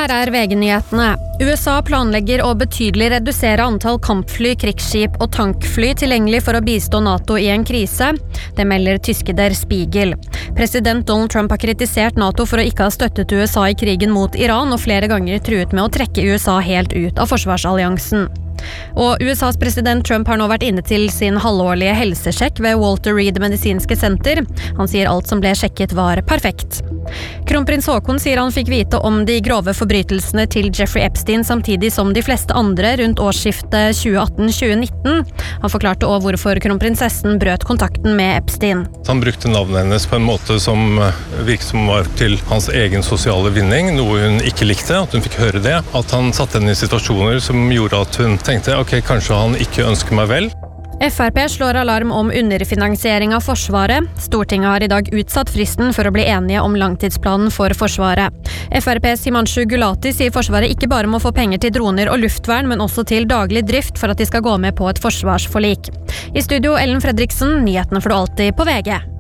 Her VG-nyhetene. USA planlegger å betydelig redusere antall kampfly, krigsskip og tankfly tilgjengelig for å bistå NATO i en krise. Det melder tyske Der Spiegel. President Donald Trump har kritisert NATO for å ikke ha støttet USA i krigen mot Iran, og flere ganger truet med å trekke USA helt ut av forsvarsalliansen. Og USAs president Trump har nå vært inne til sin halvårlige helsesjekk ved Walter Reed medisinske senter. Han sier alt som ble sjekket var perfekt. Kronprins Haakon sier han fikk vite om de grove forbrytelsene til Jeffrey Epstein samtidig som de fleste andre rundt årsskiftet 2018-2019. Han forklarte også hvorfor kronprinsessen brøt kontakten med Epstein. Han brukte navnet hennes på en måte som virket som var til hans egen sosiale vinning, noe hun ikke likte, at hun fikk høre det. At han satte henne i situasjoner som gjorde at hun tenkte, ok, kanskje han ikke ønsker meg vel. FrP slår alarm om underfinansiering av Forsvaret. Stortinget har i dag utsatt fristen for å bli enige om langtidsplanen for Forsvaret. FrPs Himanshu Gulati sier Forsvaret ikke bare må få penger til droner og luftvern, men også til daglig drift for at de skal gå med på et forsvarsforlik. I studio Ellen Fredriksen, nyhetene får du alltid på VG.